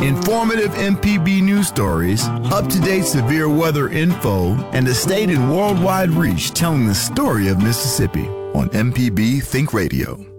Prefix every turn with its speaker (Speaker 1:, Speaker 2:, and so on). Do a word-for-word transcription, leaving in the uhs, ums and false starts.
Speaker 1: Informative M P B news stories, up-to-date severe weather info, and a state and worldwide reach telling the story of Mississippi on M P B Think Radio.